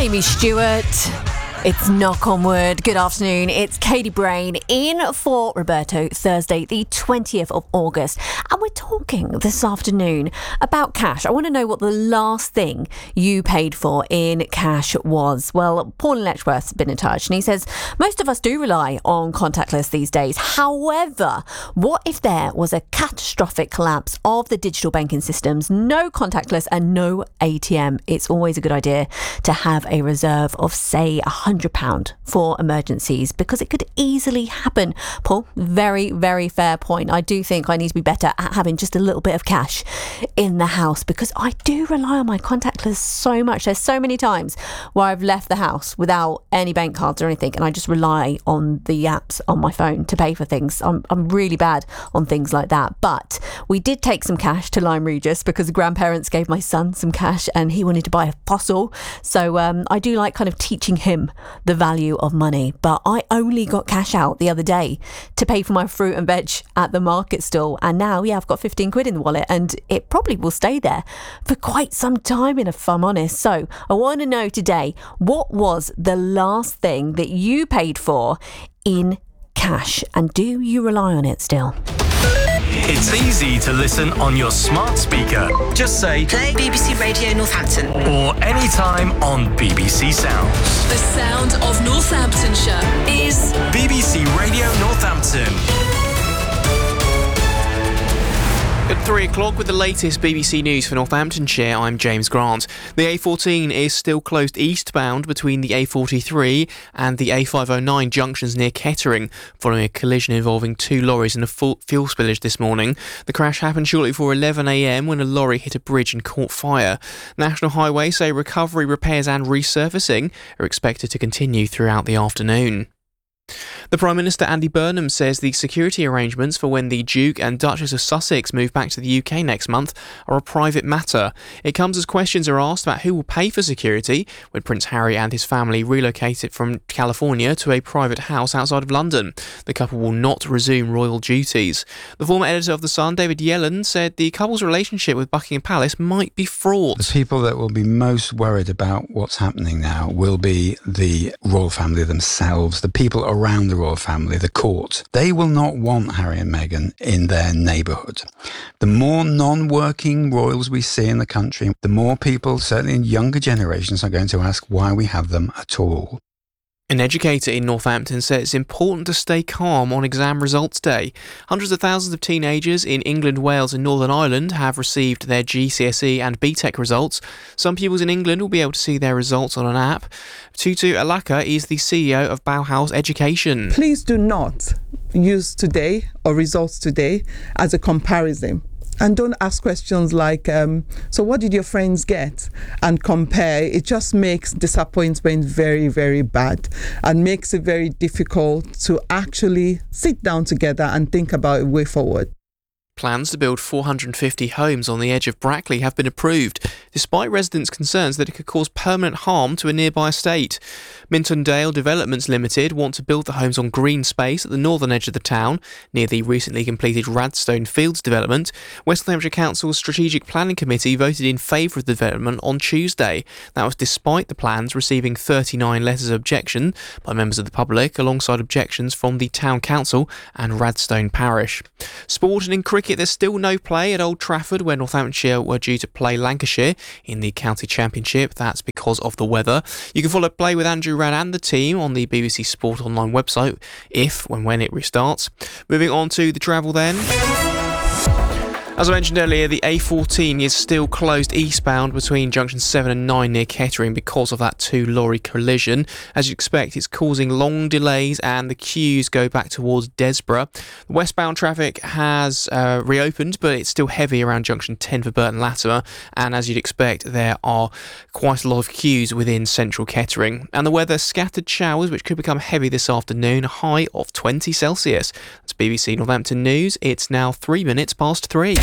Amy Stewart. It's Knock on Wood. Good afternoon. It's Katie Brain in for Roberto, Thursday, the 20th of August. And we're talking this afternoon about cash. I want to know what the last thing you paid for in cash was. Well, Paul in Letchworth's been in touch and he says, most of us do rely on contactless these days. However, what if there was a catastrophic collapse of the digital banking systems? No contactless and no ATM. It's always a good idea to have a reserve of, say, £100 for emergencies, because it could easily happen. Paul, very, very fair point. I do think I need to be better at having just a little bit of cash in the house, because I do rely on my contactless so much. There's so many times where I've left the house without any bank cards or anything, and I just rely on the apps on my phone to pay for things. I'm really bad on things like that. But we did take some cash to Lyme Regis because the grandparents gave my son some cash and he wanted to buy a fossil. So I do like kind of teaching him the value of money. But I only got cash out the other day to pay for my fruit and veg at the market stall, and now I've got 15 quid in the wallet, and it probably will stay there for quite some time, if I'm honest. So I want to know today, what was the last thing that you paid for in cash, and do you rely on it still? It's easy to listen on your smart speaker. Just say, play BBC Radio Northampton. Or anytime on BBC Sounds. The sound of Northamptonshire is BBC Radio Northampton. At 3 o'clock with the latest BBC News for Northamptonshire, I'm James Grant. The A14 is still closed eastbound between the A43 and the A509 junctions near Kettering, following a collision involving two lorries and a fuel spillage this morning. The crash happened shortly before 11 a.m. when a lorry hit a bridge and caught fire. National Highways say recovery, repairs and resurfacing are expected to continue throughout the afternoon. The Prime Minister Andy Burnham says the security arrangements for when the Duke and Duchess of Sussex move back to the UK next month are a private matter. It comes as questions are asked about who will pay for security when Prince Harry and his family relocate it from California to a private house outside of London. The couple will not resume royal duties. The former editor of The Sun, David Yellen, said the couple's relationship with Buckingham Palace might be fraught. The people that will be most worried about what's happening now will be the royal family themselves, the people around the royal family, the court. They will not want Harry and Meghan in their neighbourhood. The more non-working royals we see in the country, the more people, certainly in younger generations, are going to ask why we have them at all. An educator in Northampton said it's important to stay calm on exam results day. Hundreds of thousands of teenagers in England, Wales and Northern Ireland have received their GCSE and BTEC results. Some pupils in England will be able to see their results on an app. Tutu Alaka is the CEO of Bauhaus Education. Please do not use today or results today as a comparison. And don't ask questions like, so what did your friends get? And compare. It just makes disappointment very, very bad and makes it very difficult to actually sit down together and think about a way forward. Plans to build 450 homes on the edge of Brackley have been approved, despite residents' concerns that it could cause permanent harm to a nearby estate. Mintondale Developments Limited want to build the homes on green space at the northern edge of the town, near the recently completed Radstone Fields development. West Hampshire Council's Strategic Planning Committee voted in favour of the development on Tuesday. That was despite the plans receiving 39 letters of objection by members of the public, alongside objections from the Town Council and Radstone Parish. Sport and in cricket, there's still no play at Old Trafford, where Northamptonshire were due to play Lancashire in the County Championship. That's because of the weather. You can follow play with Andrew Rad and the team on the BBC Sport Online website when it restarts. Moving on to the travel then. As I mentioned earlier, the A14 is still closed eastbound between junctions 7 and 9 near Kettering because of that two-lorry collision. As you expect, it's causing long delays and the queues go back towards Desborough. Westbound traffic has reopened, but it's still heavy around junction 10 for Burton Latimer. And as you'd expect, there are quite a lot of queues within central Kettering. And the weather, scattered showers, which could become heavy this afternoon, a high of 20 Celsius. That's BBC Northampton News. It's now 3 minutes past 3.